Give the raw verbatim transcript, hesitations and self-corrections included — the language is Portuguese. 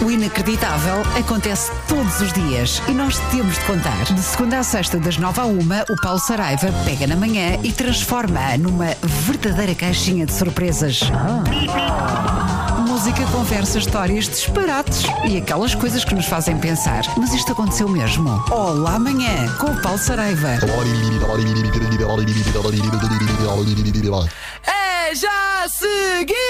O inacreditável acontece todos os dias e nós temos de contar. De segunda à sexta, das nove à uma, o Paulo Saraiva pega na manhã e transforma-a numa verdadeira caixinha de surpresas. Ah. Música, conversa, histórias, disparates e aquelas coisas que nos fazem pensar. Mas isto aconteceu mesmo? Olá amanhã, com o Paulo Saraiva. É já a seguir!